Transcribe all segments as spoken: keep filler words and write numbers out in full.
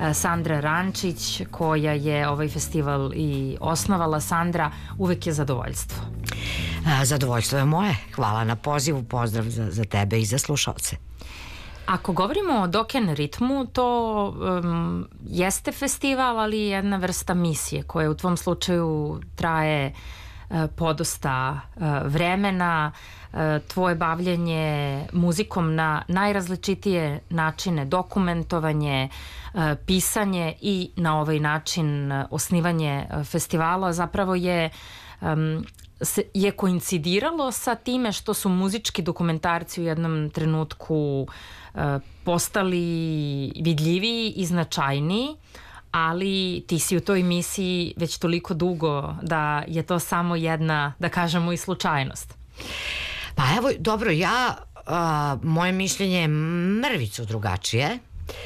Sandra Rančić, koja je ovaj festival i osnovala. Sandra, uvek je zadovoljstvo. Zadovoljstvo je moje. Hvala na pozivu, pozdrav za, za tebe i za slušalce. Ako govorimo o Dokken ritmu, to um, jeste festival, ali jedna vrsta misije koja u tvom slučaju traje uh, podosta uh, vremena. Uh, tvoje bavljenje muzikom na najrazličitije načine, dokumentovanje, uh, pisanje i na ovaj način uh, osnivanje uh, festivala zapravo je um, se, je koincidiralo sa time što su muzički dokumentarci u jednom trenutku postali vidljiviji i značajniji, ali ti si u toj misiji već toliko dugo da je to samo jedna, da kažemo, i slučajnost. Pa evo, dobro, ja, a, moje mišljenje je mrvicu drugačije.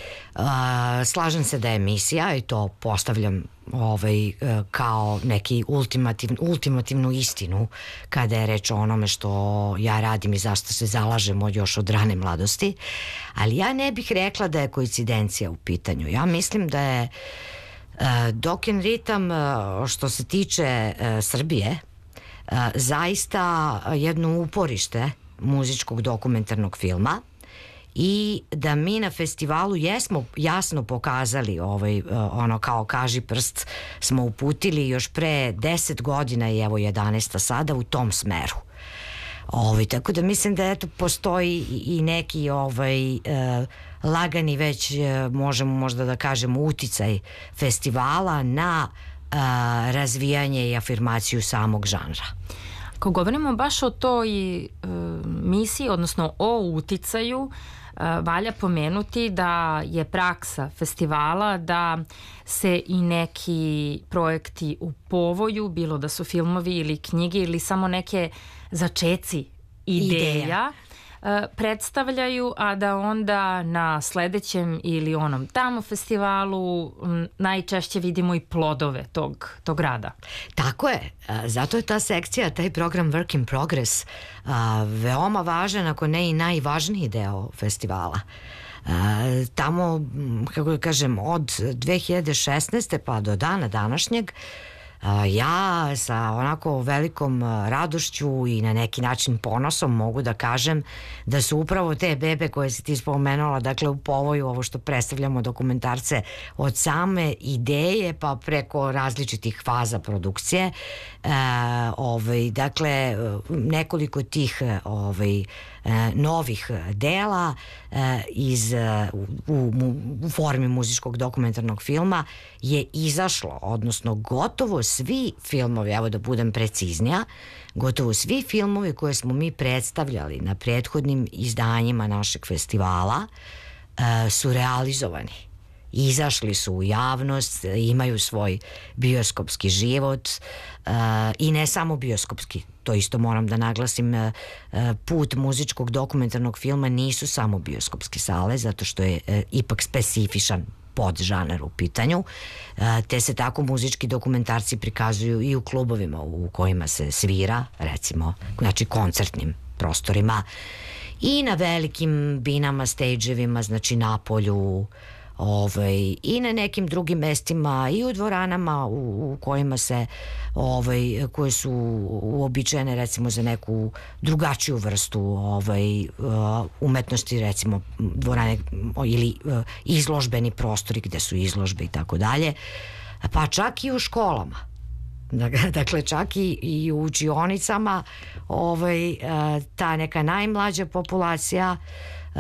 A, slažem se da je misija i to postavljam ovaj, kao neki ultimativ, ultimativnu istinu kada je reč o onome što ja radim i zašto se zalažemo još od rane mladosti, ali ja ne bih rekla da je koincidencija u pitanju. Ja mislim da je uh, Dokken ritam uh, što se tiče uh, Srbije uh, zaista jedno uporište muzičkog dokumentarnog filma i da mi na festivalu jesmo jasno pokazali ovaj, ono kao kaži prst smo uputili još pre deset godina i evo jedanaesta sada u tom smeru. Ovaj, tako da mislim da eto postoji i neki ovaj, eh, lagani već eh, možemo možda da kažemo uticaj festivala na eh, razvijanje i afirmaciju samog žanra. Ako govorimo baš o toj e, misiji, odnosno o uticaju, e, valja pomenuti da je praksa festivala da se i neki projekti u povoju, bilo da su filmovi ili knjige ili samo neke začeci ideja, ideja. predstavljaju, a da onda na sledećem ili onom tamo festivalu najčešće vidimo i plodove tog, tog rada. Tako je, zato je ta sekcija, taj program Work in Progress veoma važan, ako ne i najvažniji deo festivala. Tamo, kako da kažem, od dve hiljade šesnaeste pa do dana današnjeg ja sa onako velikom radošću i na neki način ponosom mogu da kažem da su upravo te bebe koje si ti spomenula, dakle u povoju ovo što predstavljamo dokumentarce od same ideje pa preko različitih faza produkcije, e, ovaj, dakle nekoliko tih ovaj, novih dela e, iz, u, u, u formi muzičkog dokumentarnog filma je izašlo, odnosno gotovo svi filmovi, evo da budem preciznija, gotovo svi filmovi koje smo mi predstavljali na prethodnim izdanjima našeg festivala e, su realizovani. Izašli su u javnost, imaju svoj bioskopski život uh, i ne samo bioskopski, to isto moram da naglasim, uh, put muzičkog dokumentarnog filma nisu samo bioskopske sale, zato što je uh, ipak specifičan podžanar u pitanju, uh, te se tako muzički dokumentarci prikazuju i u klubovima u kojima se svira, recimo, znači koncertnim prostorima i na velikim binama, stage-evima, znači na polju, ovaj, i na nekim drugim mestima i u dvoranama u, u kojima se ovaj, koje su uobičajene recimo za neku drugačiju vrstu ovaj, umetnosti, recimo dvorane ili izložbeni prostori gde su izložbe i tako dalje, pa čak i u školama. Dakle, čak i, i u učionicama ovaj, ta neka najmlađa populacija Uh,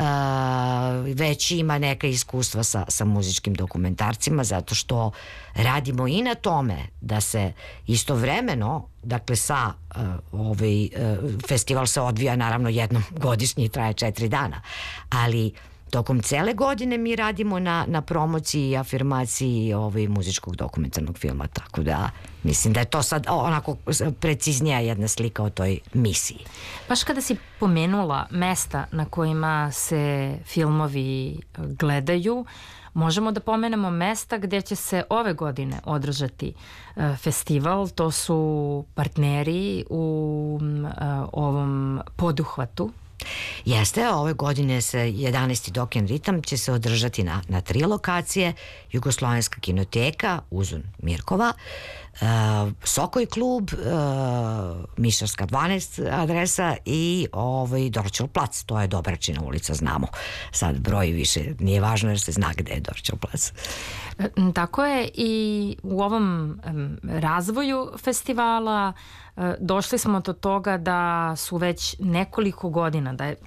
već ima neka iskustva sa, sa muzičkim dokumentarcima, zato što radimo i na tome da se istovremeno, dakle sa uh, ovaj, uh, festival se odvija naravno jednom godišnje i traje četiri dana, ali tokom cele godine mi radimo na, na promociji i afirmaciji ovaj, muzičkog dokumentarnog filma, tako da mislim da je to sad onako preciznija jedna slika o toj misiji. Baš kada si pomenula mesta na kojima se filmovi gledaju, možemo da pomenemo mesta gde će se ove godine održati uh, festival. To su partneri u uh, ovom poduhvatu Jeste, ove godine se jedanaesti Doken Ritam će se održati na, na tri lokacije: Jugoslovenska kinoteka, Uzun Mirkova, uh, Sokoj klub, uh, Mišarska dvanaest adresa i ovaj Dorćol plac, to je Dobračina ulica, znamo. Sad broj više nije važno jer se zna gde je Dorćol plac. Tako je, i u ovom um, razvoju festivala uh, došli smo do toga da su već nekoliko godina, da je